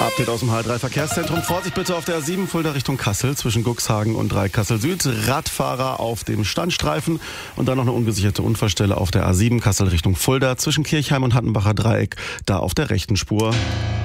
Update aus dem H3 Verkehrszentrum. Vorsicht bitte auf der A7 Fulda Richtung Kassel zwischen Cuxhagen und Dreieck-Kassel Süd. Radfahrer auf dem Standstreifen und dann noch eine ungesicherte Unfallstelle auf der A7 Kassel Richtung Fulda zwischen Kirchheim und Hattenbacher Dreieck. Da auf der rechten Spur.